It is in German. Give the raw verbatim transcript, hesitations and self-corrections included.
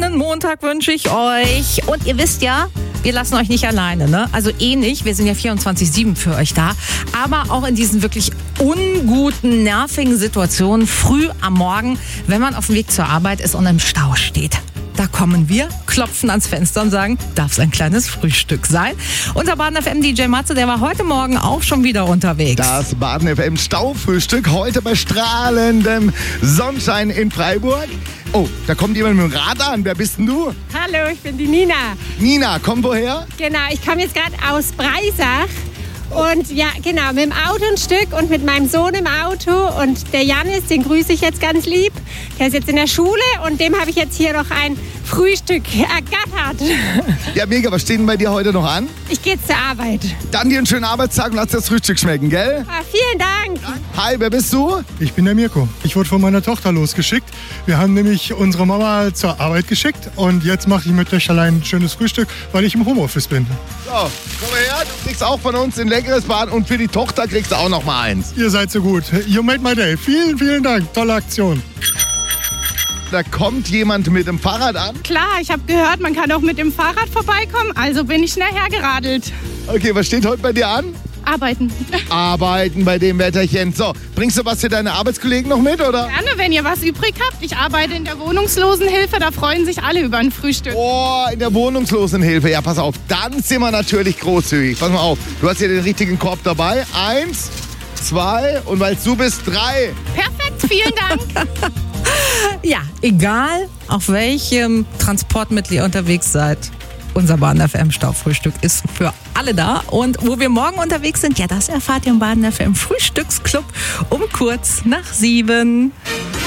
schönen Montag wünsche ich euch. Und ihr wisst ja, wir lassen euch nicht alleine, ne? Also eh nicht, wir sind ja vierundzwanzig sieben für euch da. Aber auch in diesen wirklich unguten, nervigen Situationen früh am Morgen, wenn man auf dem Weg zur Arbeit ist und im Stau steht. Da kommen wir, klopfen ans Fenster und sagen, darf es ein kleines Frühstück sein? Unser Baden F M D J Matze, der war heute Morgen auch schon wieder unterwegs. Das Baden F M Staufrühstück heute bei strahlendem Sonnenschein in Freiburg. Oh, da kommt jemand mit dem Rad an. Wer bist denn du? Hallo, ich bin die Nina. Nina, komm woher? Genau, ich komme jetzt gerade aus Breisach. Und ja, genau, mit dem Auto ein Stück und mit meinem Sohn im Auto. Und der Janis, den grüße ich jetzt ganz lieb. Der ist jetzt in der Schule und dem habe ich jetzt hier noch ein Frühstück ergattert. Ja, mega. Was steht denn bei dir heute noch an? Ich gehe jetzt zur Arbeit. Dann dir einen schönen Arbeitstag und lass dir das Frühstück schmecken, gell? Ah, vielen Dank. Hi, wer bist du? Ich bin der Mirko. Ich wurde von meiner Tochter losgeschickt. Wir haben nämlich unsere Mama zur Arbeit geschickt und jetzt mache ich mit Töchterlein ein schönes Frühstück, weil ich im Homeoffice bin. So, komm mal her, du kriegst auch von uns ein leckeres Bad und für die Tochter kriegst du auch noch mal eins. Ihr seid so gut. You made my day. Vielen, vielen Dank. Tolle Aktion. Da kommt jemand mit dem Fahrrad an. Klar, ich habe gehört, man kann auch mit dem Fahrrad vorbeikommen, also bin ich schnell hergeradelt. Okay, was steht heute bei dir an? Arbeiten. Arbeiten bei dem Wetterchen. So, bringst du was für deine Arbeitskollegen noch mit, oder? Gerne, wenn ihr was übrig habt. Ich arbeite in der Wohnungslosenhilfe, da freuen sich alle über ein Frühstück. Oh, in der Wohnungslosenhilfe. Ja, pass auf, dann sind wir natürlich großzügig. Pass mal auf, du hast hier den richtigen Korb dabei. Eins, zwei und weil du bist, drei. Perfekt, vielen Dank. Ja, egal auf welchem Transportmittel ihr unterwegs seid. Unser Baden F M Staufrühstück ist für alle da. Und wo wir morgen unterwegs sind, ja, das erfahrt ihr im Baden F M Frühstücksclub um kurz nach sieben.